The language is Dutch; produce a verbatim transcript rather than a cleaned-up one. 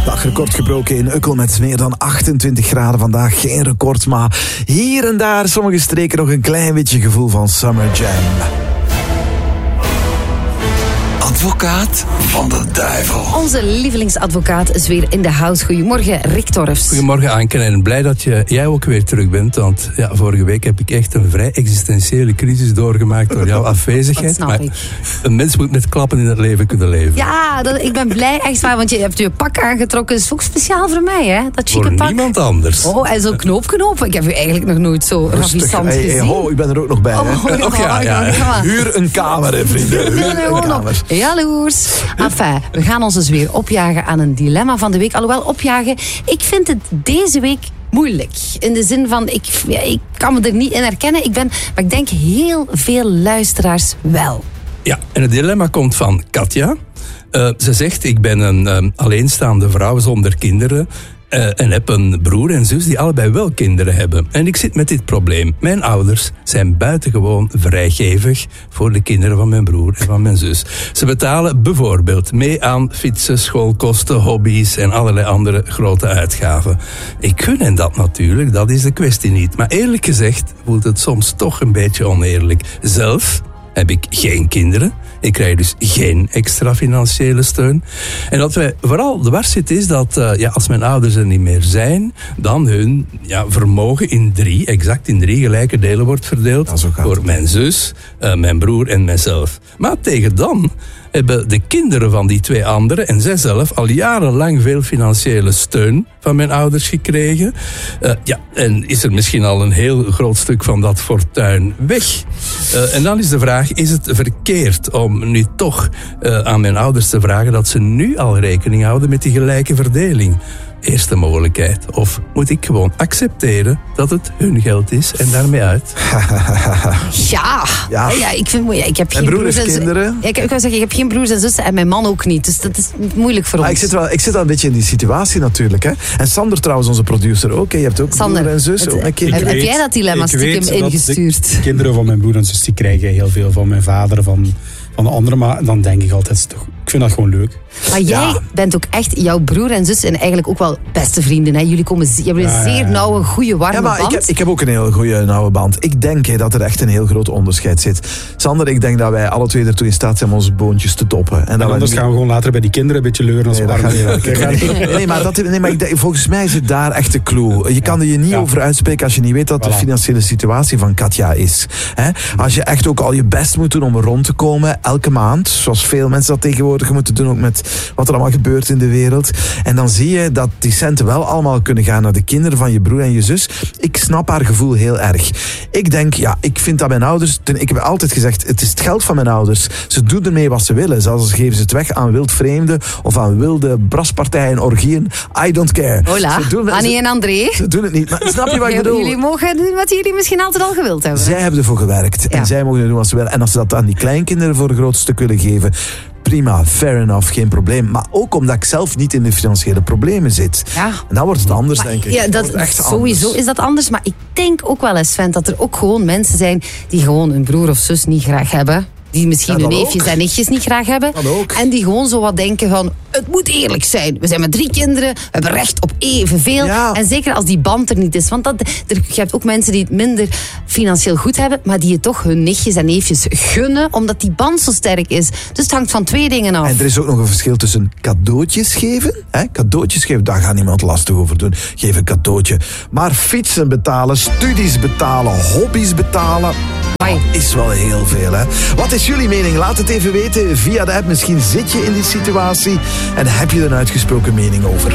Dagrecord gebroken in Ukkel met meer dan achtentwintig graden vandaag. Geen record, maar hier en daar sommige streken nog een klein beetje gevoel van Summer Jam. Advocaat van de duivel. Onze lievelingsadvocaat is weer in de house. Goedemorgen, Rick Torfs. Goedemorgen, Anke. En blij dat je, jij ook weer terug bent. Want ja, vorige week heb ik echt een vrij existentiële crisis doorgemaakt door jouw afwezigheid. Dat snap maar ik. Een mens moet met klappen in het leven kunnen leven. Ja, dat, ik ben blij, echt waar. Want je hebt je pak aangetrokken. Dat is ook speciaal voor mij, hè? Dat chique Voor pak. niemand anders. Oh, en zo'n knoopknoop. Ik heb u eigenlijk nog nooit zo ravissant Hey, gezien. hey, ho, ik ben er ook nog bij. Hè. Oh, oh, Och, ja, ja, ja. ja. Huur een kamer, hè, vrienden. Huur een Gewoon kamer. op. Jaloers. Enfin, we gaan ons dus weer opjagen aan een dilemma van de week. Alhoewel, opjagen, ik vind het deze week moeilijk. In de zin van, ik, ja, ik kan me er niet in herkennen. Ik ben, maar ik denk heel veel luisteraars wel. Ja, en het dilemma komt van Katja. Uh, ze zegt, ik ben een um, alleenstaande vrouw zonder kinderen. Uh, en heb een broer en zus die allebei wel kinderen hebben. En ik zit met dit probleem. Mijn ouders zijn buitengewoon vrijgevig voor de kinderen van mijn broer en van mijn zus. Ze betalen bijvoorbeeld mee aan fietsen, schoolkosten, hobby's en allerlei andere grote uitgaven. Ik gun hen dat natuurlijk, dat is de kwestie niet. Maar eerlijk gezegd voelt het soms toch een beetje oneerlijk. Zelf heb ik geen kinderen. Ik krijg dus geen extra financiële steun. En wat mij vooral dwars zit is dat uh, ja, als mijn ouders er niet meer zijn, dan hun ja, vermogen in drie, exact in drie gelijke delen wordt verdeeld. Voor mijn zus, uh, mijn broer en mijzelf. Maar tegen dan hebben de kinderen van die twee anderen en zijzelf al jarenlang veel financiële steun van mijn ouders gekregen. Uh, ja, en is er misschien al een heel groot stuk van dat fortuin weg. Uh, en dan is de vraag, is het verkeerd om nu toch uh, aan mijn ouders te vragen dat ze nu al rekening houden met die gelijke verdeling? Eerste mogelijkheid. Of moet ik gewoon accepteren dat het hun geld is en daarmee uit? Ja, ja. ja ik, vind, ja ik heb geen broers broers en kinderen. Ja, ik, ik wil zeggen, ik heb geen broers en zussen en mijn man ook niet. Dus dat is moeilijk voor Ah, ons. ik, zit wel, ik zit wel een beetje in die situatie natuurlijk. Hè. En Sander trouwens, onze producer ook. Hè. Je hebt ook Sander, broer en zus. het, ook een keer. heb, heb jij dat dilemma ik stiekem weet dat ingestuurd? De kinderen van mijn broer en zus die krijgen heel veel van mijn vader, van, van de anderen. Maar dan denk ik altijd, toch, ik vind dat gewoon leuk. Maar jij Ja. bent ook echt, jouw broer en zus en eigenlijk ook wel beste vrienden. Hè? Jullie komen, je hebt een Ja, zeer ja, ja. nauwe, goede, warme Ja, maar band. ik heb, ik heb ook een heel goede nauwe band. Ik denk hè, dat er echt een heel groot onderscheid zit. Sander, ik denk dat wij alle twee ertoe in staat zijn om onze boontjes te toppen. En, En dat anders we... gaan we gewoon later bij die kinderen een beetje leuren als Nee, we dat warm gaat niet zijn. werken. Nee, nee, maar, dat, nee, maar ik denk, volgens mij zit daar echt de clue. Je kan er je niet Ja. over uitspreken als je niet weet wat de Voilà. financiële situatie van Katja is. Hè? Als je echt ook al je best moet doen om er rond te komen, elke maand, zoals veel mensen dat tegenwoordig moeten doen, ook met wat er allemaal gebeurt in de wereld. En dan zie je dat die centen wel allemaal kunnen gaan naar de kinderen van je broer en je zus. Ik snap haar gevoel heel erg. Ik denk, ja, ik vind dat mijn ouders... Ik heb altijd gezegd, het is het geld van mijn ouders. Ze doen ermee wat ze willen. Zelfs geven ze het weg aan wildvreemden of aan wilde braspartijen, orgieën. I don't care. Hola, Ze doen, Annie ze, en André. ze doen het niet. Maar snap je wat ik bedoel? Jullie mogen doen wat jullie misschien altijd al gewild hebben. Zij hebben ervoor gewerkt. Ja. En zij mogen doen wat ze willen. En als ze dat aan die kleinkinderen voor een groot stuk willen geven... Prima, fair enough, geen probleem. Maar ook omdat ik zelf niet in de financiële problemen zit. Ja. En dan wordt het anders, Maar denk ik. ja, Dan dat, wordt het echt sowieso anders. is dat anders. Maar ik denk ook wel eens, Sven, dat er ook gewoon mensen zijn die gewoon een broer of zus niet graag hebben. Die misschien Ja, hun dat neefjes ook. en nichtjes niet graag hebben. Dat ook. En die gewoon zo wat denken van, het moet eerlijk zijn. We zijn met drie kinderen, we hebben recht op evenveel. Ja. En zeker als die band er niet is. Want dat, er, je hebt ook mensen die het minder financieel goed hebben, maar die het toch hun nichtjes en neefjes gunnen, omdat die band zo sterk is. Dus het hangt van twee dingen af. En er is ook nog een verschil tussen cadeautjes geven. Hè? Cadeautjes geven, daar gaat niemand lastig over doen. Geef een cadeautje. Maar fietsen betalen, studies betalen, hobby's betalen... Amai. Dat is wel heel veel, hè. Wat is jullie mening? Laat het even weten via de app. Misschien zit je in die situatie en heb je er een uitgesproken mening over.